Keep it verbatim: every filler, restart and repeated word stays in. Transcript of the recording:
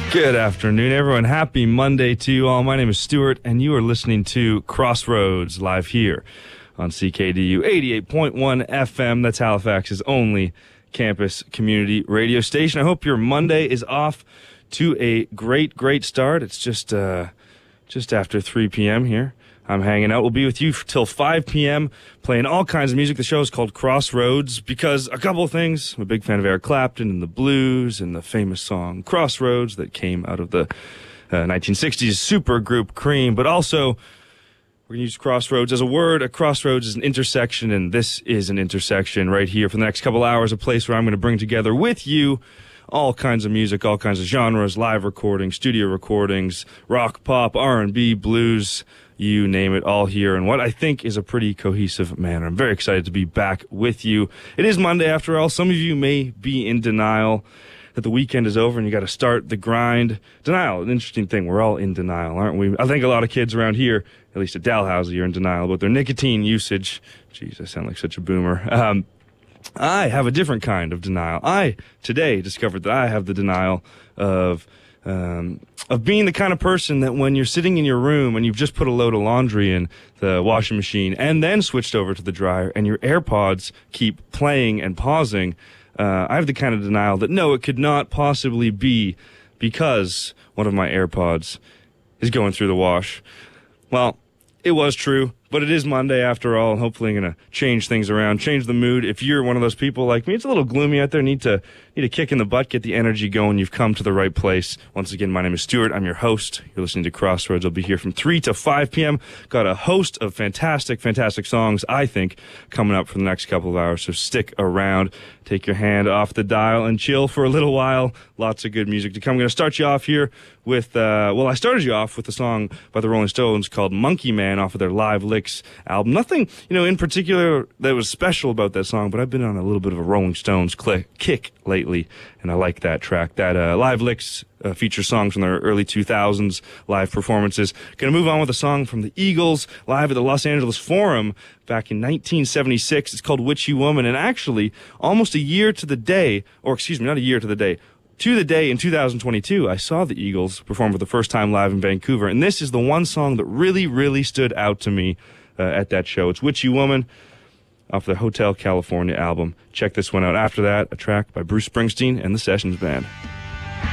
Good afternoon, everyone. Happy Monday to you all. My name is Stuart, and you are listening to Crossroads live here on C K D U eighty-eight point one F M. That's Halifax's only campus community radio station. I hope your Monday is off to a great, great start. It's just uh, just after three p.m. here. I'm hanging out. We'll be with you till five p.m. playing all kinds of music. The show is called Crossroads because a couple of things. I'm a big fan of Eric Clapton and the blues and the famous song Crossroads that came out of the uh, nineteen sixties supergroup Cream. But also, we're going to use Crossroads as a word. A crossroads is an intersection, and this is an intersection right here for the next couple hours, a place where I'm going to bring together with you all kinds of music, all kinds of genres, live recordings, studio recordings, rock, pop, R and B, blues, you name it, all here in what I think is a pretty cohesive manner. I'm very excited to be back with you. It is Monday after all. Some of you may be in denial that the weekend is over and you got to start the grind. Denial, an interesting thing. We're all in denial, aren't we? I think a lot of kids around here, at least at Dalhousie, are in denial about their nicotine usage. Jeez, I sound like such a boomer. Um, I have a different kind of denial. I, today, discovered that I have the denial of um, of being the kind of person that when you're sitting in your room and you've just put a load of laundry in the washing machine and then switched over to the dryer and your AirPods keep playing and pausing, uh, I have the kind of denial that, no, it could not possibly be because one of my AirPods is going through the wash. Well, it was true, but it is Monday after all, and hopefully I'm going to change things around, change the mood. If you're one of those people like me, it's a little gloomy out there, need to need a kick in the butt, get the energy going, you've come to the right place. Once again, my name is Stuart. I'm your host. You're listening to Crossroads. I'll be here from three to five p.m. Got a host of fantastic, fantastic songs, I think, coming up for the next couple of hours, so stick around. Take your hand off the dial and chill for a little while. Lots of good music to come. I'm going to start you off here with, uh, well, I started you off with a song by the Rolling Stones called Monkey Man off of their Live Licks album. Nothing, you know, in particular that was special about that song, but I've been on a little bit of a Rolling Stones click, kick lately, and I like that track. That uh, Live Licks uh, features songs from their early two thousands live performances. Going to move on with a song from the Eagles live at the Los Angeles Forum back in nineteen seventy-six. It's called Witchy Woman, and actually almost a year to the day, or excuse me, not a year to the day, to the day in two thousand twenty-two, I saw the Eagles perform for the first time live in Vancouver, and this is the one song that really, really stood out to me uh, at that show. It's Witchy Woman off the Hotel California album. Check this one out. After that, a track by Bruce Springsteen and the Sessions Band.